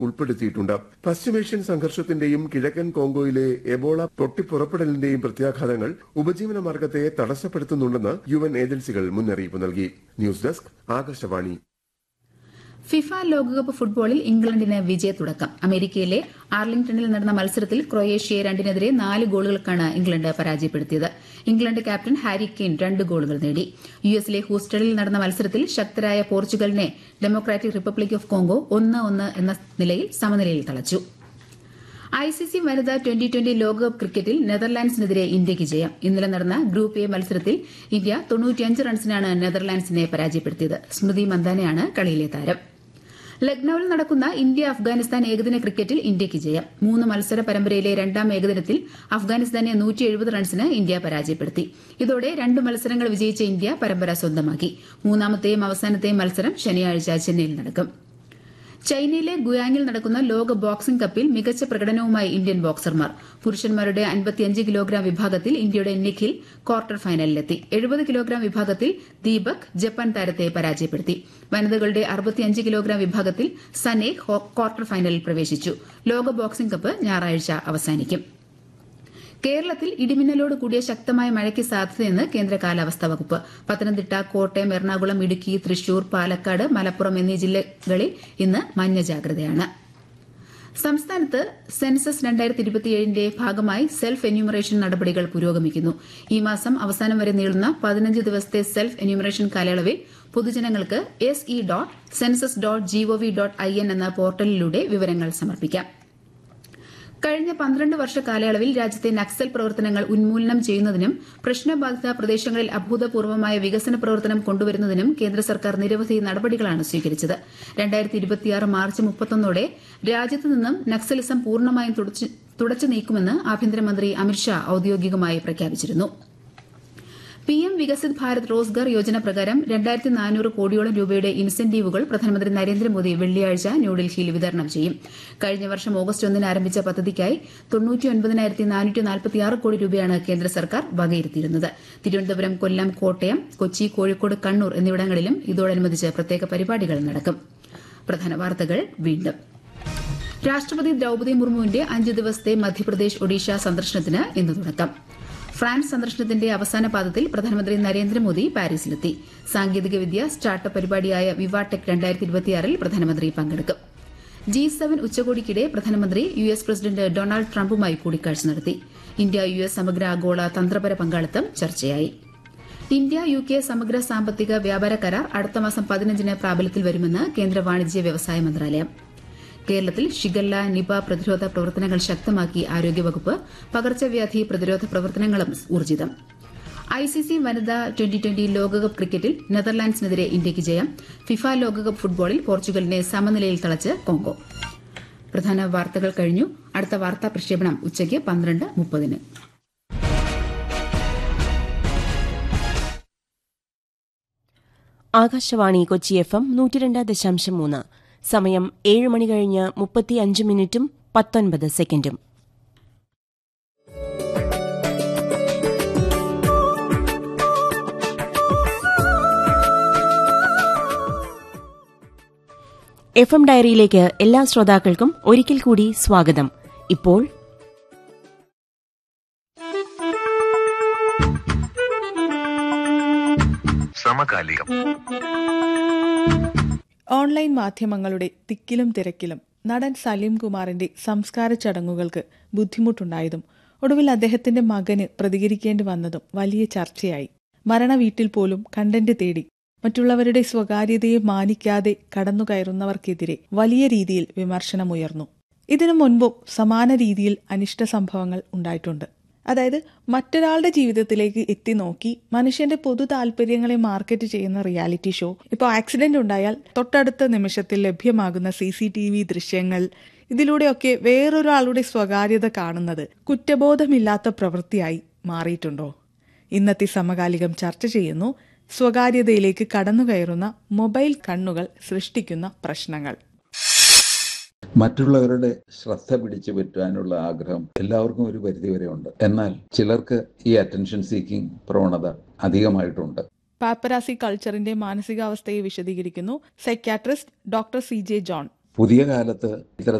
ഉൾപ്പെടുത്തിയിട്ടുണ്ട്. പശ്ചിമേഷ്യൻ സംഘർഷത്തിന്റെയും കിഴക്കൻ കോങ്കോയിലെ എബോള പൊട്ടിപ്പുറപ്പെടലിന്റെയും പ്രത്യാഘാതങ്ങൾ ഉപജീവന മാർഗത്തെ തടസ്സപ്പെടുത്തുന്നുണ്ടെന്ന് UN ഏജൻസികൾ മുന്നറിയിപ്പ് നൽകി. News desk Akashvani. ഫിഫ ലോകകപ്പ് ഫുട്ബോളിൽ ഇംഗ്ലണ്ടിന് വിജയത്തുടക്കം. അമേരിക്കയിലെ ആർലിംഗ്ടണിൽ നടന്ന മത്സരത്തിൽ ക്രൊയേഷ്യയെ 2-നെതിരെ 4 ഗോളുകൾക്കാണ് ഇംഗ്ലണ്ട് പരാജയപ്പെടുത്തിയത്. ഇംഗ്ലണ്ട് ക്യാപ്റ്റൻ ഹാരി കെയ്ൻ 2 ഗോളുകൾ നേടി. യുഎസിലെ ഹൂസ്റ്റണിൽ നടന്ന മത്സരത്തിൽ ശക്തരായ പോർച്ചുഗലിനെ ഡെമോക്രാറ്റിക് റിപ്പബ്ലിക് ഓഫ് കോങ്കോ 1-1 എന്ന നിലയിൽ സമനിലയിൽ തളച്ചു. ICC വനിതാ 2020 ലോകകപ്പ് ക്രിക്കറ്റിൽ നെതർലാൻഡ്സിനെതിരെ ഇന്ത്യയ്ക്ക് ജയം. ഇന്നലെ നടന്ന ഗ്രൂപ്പ് എ മത്സരത്തിൽ ഇന്ത്യ 95 റൺസിനാണ് നെതർലാൻഡ്സിനെ പരാജയപ്പെടുത്തിയത്. സ്മൃതി മന്ദാനയാണ് കളിയിലെ താരം. ലക്നൌവിൽ നടക്കുന്ന ഇന്ത്യ അഫ്ഗാനിസ്ഥാൻ ഏകദിന ക്രിക്കറ്റിൽ ഇന്ത്യയ്ക്ക് ജയം. 3 മത്സര പരമ്പരയിലെ രണ്ടാം ഏകദിനത്തിൽ അഫ്ഗാനിസ്ഥാനെ 170 റൺസിന് ഇന്ത്യ പരാജയപ്പെടുത്തി. ഇതോടെ 2 മത്സരങ്ങൾ വിജയിച്ച ഇന്ത്യ പരമ്പര സ്വന്തമാക്കി. മൂന്നാമത്തെയും അവസാനത്തെയും മത്സരം ശനിയാഴ്ച ചെന്നൈയിൽ നടക്കും. ചൈനയിലെ ഗുയാങ്ങിൽ നടക്കുന്ന ലോക ബോക്സിംഗ് കപ്പിൽ മികച്ച പ്രകടനവുമായി ഇന്ത്യൻ ബോക്സർമാർ. പുരുഷന്മാരുടെ 55 കിലോഗ്രാം വിഭാഗത്തിൽ ഇന്ത്യയുടെ നിഖിൽ ക്വാർട്ടർ ഫൈനലിലെത്തി. 70 കിലോഗ്രാം വിഭാഗത്തിൽ ദീപക് ജപ്പാൻ താരത്തെ പരാജയപ്പെടുത്തി. വനിതകളുടെ 65 കിലോഗ്രാം വിഭാഗത്തിൽ സനെ ക്വാർട്ടർ ഫൈനലിൽ പ്രവേശിച്ചു. ലോക ബോക്സിംഗ് കപ്പ് ഞായറാഴ്ച അവസാനിക്കും. കേരളത്തിൽ ഇടിമിന്നലോട് കൂടിയ ശക്തമായ മഴയ്ക്ക് സാധ്യതയെന്ന് കേന്ദ്ര കാലാവസ്ഥാ വകുപ്പ്. പത്തനംതിട്ട, കോട്ടയം, എറണാകുളം, ഇടുക്കി, തൃശൂർ, പാലക്കാട്, മലപ്പുറം എന്നീ ജില്ലകളിൽ ഇന്ന് മഞ്ഞ ജാഗ്രതയാണ്. സംസ്ഥാനത്ത് സെൻസസ് 2027ന്റെ ഭാഗമായി സെൽഫ് എന്യൂമറേഷൻ നടപടികൾ പുരോഗമിക്കുന്നു. ഈ മാസം അവസാനം വരെ നീളുന്ന 15 ദിവസത്തെ സെൽഫ് എന്യൂമറേഷൻ കാലയളവിൽ പൊതുജനങ്ങൾക്ക് se.census.gov.in എന്ന പോർട്ടലിലൂടെ വിവരങ്ങൾ സമർപ്പിക്കാം. കഴിഞ്ഞ 12 വർഷ കാലയളവിൽ രാജ്യത്തെ നക്സൽ പ്രവർത്തനങ്ങൾ ഉന്മൂലനം ചെയ്യുന്നതിനും പ്രശ്നബാധിത പ്രദേശങ്ങളിൽ അഭൂതപൂർവമായ വികസന പ്രവർത്തനം കൊണ്ടുവരുന്നതിനും കേന്ദ്ര സർക്കാർ നിരവധി നടപടികളാണ് സ്വീകരിച്ചത്. 2026 മാർച്ച് 31 രാജ്യത്ത് നിന്നും നക്സലിസം പൂർണ്ണമായും തുടച്ചു നീക്കുമെന്ന് ആഭ്യന്തരമന്ത്രി അമിത്ഷാ ഔദ്യോഗികമായി പ്രഖ്യാപിച്ചിരുന്നു. PM വികസിത് ഭാരത് റോസ്ഗാർ യോജന പ്രകാരം 2400 കോടിയോളം രൂപയുടെ ഇൻസെന്റീവുകൾ പ്രധാനമന്ത്രി നരേന്ദ്രമോദി വെള്ളിയാഴ്ച ന്യൂഡൽഹിയിൽ വിതരണം ചെയ്യും. കഴിഞ്ഞ വർഷം ഓഗസ്റ്റ് 1 ആരംഭിച്ച പദ്ധതിക്കായി 99,446 കോടി രൂപയാണ് കേന്ദ്ര സർക്കാർ വകയിരുത്തിയിരുന്നത്. തിരുവനന്തപുരം, കൊല്ലം, കോട്ടയം, കൊച്ചി, കോഴിക്കോട്, കണ്ണൂർ എന്നിവിടങ്ങളിലും ഇതോടനുബന്ധിച്ച് പ്രത്യേക പരിപാടികൾ നടക്കും. പ്രധാന വാർത്തകൾ വീണ്ടും. രാഷ്ട്രപതി ദ്രൌപദി മുർമുവിന്റെ 5 ദിവസത്തെ മധ്യപ്രദേശ്, ഒഡീഷ സന്ദർശനത്തിന് ഇന്ന് തുടക്കം. ഫ്രാൻസ് സന്ദർശനത്തിന്റെ അവസാന പാദത്തിൽ പ്രധാനമന്ത്രി നരേന്ദ്രമോദി പാരീസിലെത്തി. സാങ്കേതികവിദ്യ സ്റ്റാർട്ടപ്പ് പരിപാടിയായ വിവാടെക് 2026ൽ പ്രധാനമന്ത്രി പങ്കെടുക്കും. G7 ഉച്ചകോടിക്കിടെ പ്രധാനമന്ത്രി US പ്രസിഡന്റ് ഡൊണാൾഡ് ട്രംപുമായി കൂടിക്കാഴ്ച നടത്തി. ഇന്ത്യ US സമഗ്ര ആഗോള തന്ത്രപര പങ്കാളിത്തം ചർച്ചയായി. ഇന്ത്യ UK സമഗ്ര സാമ്പത്തിക വ്യാപാര കരാർ അടുത്ത മാസം 15ന് പ്രാബല്യത്തിൽ വരുമെന്ന് കേന്ദ്ര വാണിജ്യ വ്യവസായ മന്ത്രാലയം. കേരളത്തിൽ ഷിഗല്ല, നിപ പ്രതിരോധ പ്രവർത്തനങ്ങൾ ശക്തമാക്കി ആരോഗ്യവകുപ്പ്. പകർച്ചവ്യാധി പ്രതിരോധ പ്രവർത്തനങ്ങളും ഊർജിതം. ICC വനിതാ 2020 ലോകകപ്പ് ക്രിക്കറ്റിൽ നെതർലാൻഡ്സിനെതിരെ ഇന്ത്യയ്ക്ക് ജയം. ഫിഫ ലോകകപ്പ് ഫുട്ബോളിൽ പോർച്ചുഗലിനെ സമനിലയിൽ തളച്ച് കോങ്കോ. പ്രധാന വാർത്തകൾ കഴിഞ്ഞു. അടുത്ത വാർത്താ പ്രക്ഷേപണം ഉച്ചയ്ക്ക് 12:30. ആകാശവാണി കൊച്ചി FM 102.3. സമയം 7 മണി കഴിഞ്ഞ് 35 മിനിറ്റും 19 സെക്കൻഡും. FM ഡയറിയിലേക്ക് എല്ലാ ശ്രോതാക്കൾക്കും ഒരിക്കൽ കൂടി സ്വാഗതം. ഇപ്പോൾ സമകാലികം. ഓൺലൈൻ മാധ്യമങ്ങളുടെ തിക്കിലും തിരക്കിലും നടൻ സലീം കുമാറിന്റെ സംസ്കാര ചടങ്ങുകൾക്ക് ബുദ്ധിമുട്ടുണ്ടായതും ഒടുവിൽ അദ്ദേഹത്തിന്റെ മകന് പ്രതികരിക്കേണ്ടി വന്നതും വലിയ ചർച്ചയായി. മരണവീട്ടിൽ പോലും കണ്ടന്റ് തേടി മറ്റുള്ളവരുടെ സ്വകാര്യതയെ മാനിക്കാതെ കടന്നുകയറുന്നവർക്കെതിരെ വലിയ രീതിയിൽ വിമർശനമുയർന്നു. ഇതിനു മുൻപും സമാന രീതിയിൽ അനിഷ്ട സംഭവങ്ങൾ ഉണ്ടായിട്ടുണ്ട്. അതായത് മറ്റൊരാളുടെ ജീവിതത്തിലേക്ക് എത്തി നോക്കി മനുഷ്യന്റെ പൊതു താല്പര്യങ്ങളെ മാർക്കറ്റ് ചെയ്യുന്ന റിയാലിറ്റി ഷോ. ഇപ്പോൾ ആക്സിഡന്റ് ഉണ്ടായാൽ തൊട്ടടുത്ത നിമിഷത്തിൽ ലഭ്യമാകുന്ന CCTV ദൃശ്യങ്ങൾ, ഇതിലൂടെയൊക്കെ വേറൊരാളുടെ സ്വകാര്യത കാണുന്നത് കുറ്റബോധമില്ലാത്ത പ്രവൃത്തിയായി മാറിയിട്ടുണ്ടോ? ഇന്നത്തെ സമകാലികം ചർച്ച ചെയ്യുന്നു സ്വകാര്യതയിലേക്ക് കടന്നുകയറുന്ന മൊബൈൽ കണ്ണുകൾ സൃഷ്ടിക്കുന്ന പ്രശ്നങ്ങൾ. മറ്റുള്ളവരുടെ ശ്രദ്ധ പിടിച്ചു പറ്റാനുള്ള ആഗ്രഹം എല്ലാവർക്കും ഒരു പരിധിവരെ ഉണ്ട്. എന്നാൽ ചിലർക്ക് ഈ അറ്റൻഷൻ സീക്കിംഗ് പ്രവണത അധികമായിട്ടുണ്ട്. പാപ്പരാസി കൾച്ചറിന്റെ മാനസികാവസ്ഥയെ വിശദീകരിക്കുന്നു സൈക്യാട്രിസ്റ്റ് ഡോക്ടർ CJ ജോൺ. പുതിയ കാലത്ത് ഇത്തരം